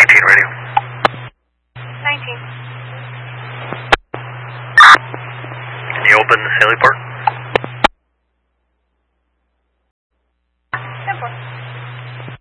19 radio. 19. Can you open the heliport?